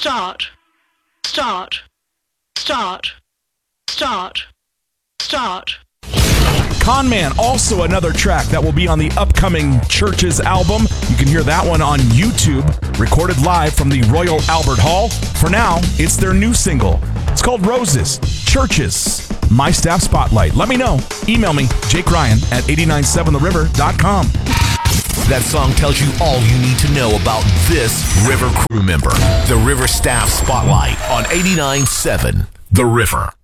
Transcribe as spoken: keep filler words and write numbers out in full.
Start. Start. Start. Start. Start. Con Man, also another track that will be on the upcoming Churches album. You can hear that one on YouTube, recorded live from the Royal Albert Hall. For now, it's their new single. It's called Roses. Churches, My Staff Spotlight. Let me know. Email me, Jake Ryan at eight nine seven the river dot com. That song tells you all you need to know about this River crew member. The River Staff Spotlight on eighty-nine point seven The River.